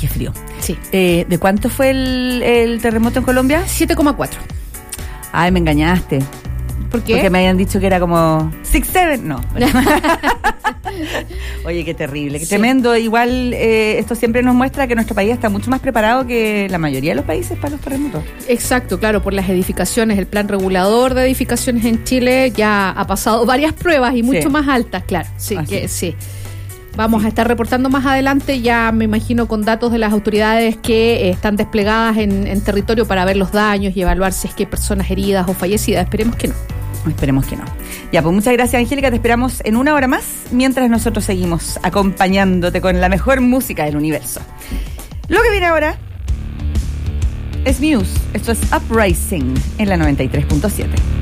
qué frío. Sí. ¿De cuánto fue el terremoto en Colombia? 7,4. Ay, me engañaste. ¿Por qué? Porque me habían dicho que era como 6-7. No. Oye, qué terrible, qué tremendo. Igual esto siempre nos muestra que nuestro país está mucho más preparado que la mayoría de los países para los terremotos. Exacto, claro, por las edificaciones. El plan regulador de edificaciones en Chile ya ha pasado varias pruebas y mucho más altas, claro. Sí, que sí. Vamos a estar reportando más adelante, ya me imagino con datos de las autoridades que están desplegadas en territorio para ver los daños y evaluar si es que hay personas heridas o fallecidas. Esperemos que no. Esperemos que no. Ya, pues muchas gracias, Angélica. Te esperamos en una hora más mientras nosotros seguimos acompañándote con la mejor música del universo. Lo que viene ahora es Muse. Esto es Uprising en la 93.7.